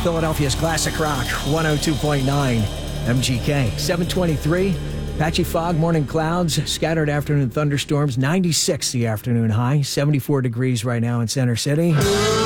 Philadelphia's Classic Rock, 102.9 MGK. 723, patchy fog, morning clouds, scattered afternoon thunderstorms, 96 the afternoon high, 74 degrees right now in Center City.